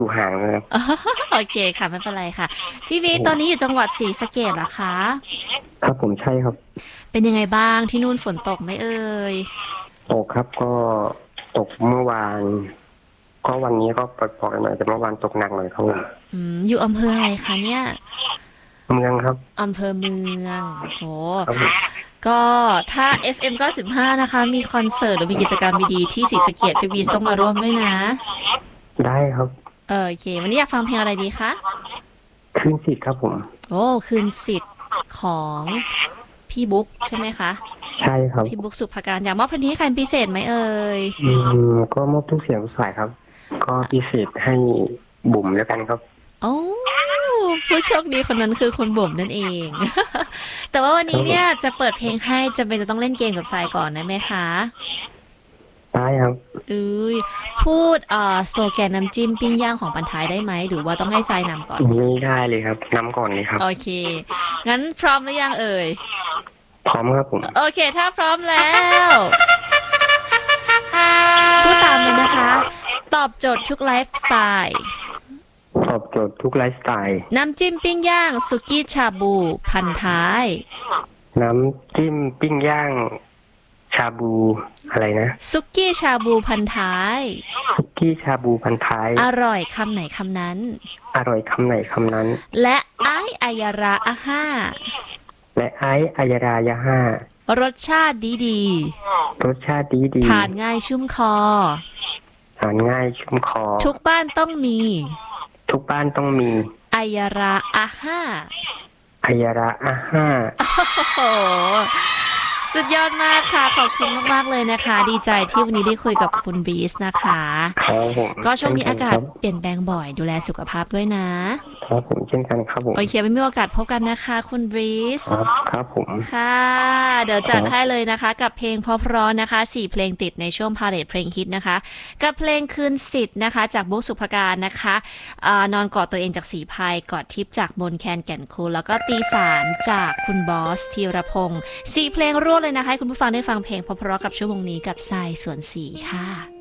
อยู่ห่างนะครับโอเคค่ะไม่เป็นไรค่ะพี่วีตอนนี้อยู่จังหวัดศรีสะเกษเหรอคะครับผมใช่ครับเป็นยังไงบ้างที่นู่นฝนตกไหมเอ่ยตกครับก็ตกเมื่อวานก็วันนี้ก็ปล่อยๆหน่อยแต่เมื่อวานตกหนักหน่อยครับผมอยู่อำเภออะไรคะเนี่ยเมืองครับอำเภอเมืองโหครับผมก็ถ้า FM 95นะคะมีคอนเสิร์ตหรือมีกิจกรรมดีๆที่ศรีสะเกษพี่วีต้องมาร่วมด้วยนะได้ครับโอเควันนี้อยากฟังเพลงอะไรดีคะขึ้นสิทธิ์ครับผมโอ้คืนสิทธิ์ของพี่บุ๊กใช่ไหมคะใช่ครับพี่บุ๊กสุภการอยากมอบเพลงนี้ให้ใครเป็นพิเศษไหมเอ่ยก็มอบทุกเสียงทุกสายครับก็พิเศษให้บุ๋มแล้วกันครับโอ้ผู้โชคดีคนนั้นคือคุณบุ๋มนั่นเอง แต่ว่าวันครับผมนี้เนี่ยจะเปิดเพลงให้จำเป็นจะต้องเล่นเกมกับทรายก่อนนะไหมคะได้ครับอุ้ยพูดสโลแกนน้ำจิ้มปิ้งย่างของปันท้ายได้ไหมหรือว่าต้องให้ทรายนำก่อนไม่ได้เลยครับน้ำก่อนเลยครับโอเคงั้นพร้อมหรือยังเอ่ยพร้อมครับผมโอเคถ้าพร้อมแล้วพูดตามเลยนะคะตอบโจทย์ทุกไลฟ์สไตล์ตอบโจทย์ทุกไลฟ์สไตล์น้ำจิ้มปิ้งย่างสุกี้ชาบูพันท้ายน้ำจิ้มปิ้งย่างชาบูอะไรนะสุกี้ชาบูพันท้ายคุกกี้ชาบูพันท้ายอร่อยคำไหนคำนั้นอร่อยคำไหนคำนั้นและไออายาราอาห้าและไอซ์อายารายาห้ารสชาติดีดีรสชาติดีดีทานง่ายชุ่มคอทานง่ายชุ่มคอทุกบ้านต้องมีทุกบ้านต้องมีอายาราอาห้าอายาราอาห้าโอ้โหสุดยอดมากค่ะขอบคุณมากๆเลยนะคะดีใจที่วันนี้ได้คุยกับคุณบีสนะคะครับผมก็ช่วงเช่นนี้อากาศกันครับเปลี่ยนแปลงบ่อยดูแลสุขภาพด้วยนะครับผมเช่นกันครับผมโอเคไม่มีโอกาสพบกันนะคะคุณบีสครับครับผมค่ะเดี๋ยวจัดให้ครับเลยนะคะกับเพลงเพราะๆนะคะ4เพลงติดในช่วงพาเหรดเพลงฮิตนะคะกับเพลงคืนสิทธิ์นะคะจากบุ๊กสุภการนะคะนอนกอดตัวเองจากสีพายกอดทิพย์จากมนแคนแก่นคูลแล้วก็ตีสารจากคุณบอสธีรพงศ์4เพลงรวดเลยนะคะให้คุณผู้ฟังได้ฟังเพลงเพราะๆกับชั่วโมงนี้กับทรายสวนสีค่ะ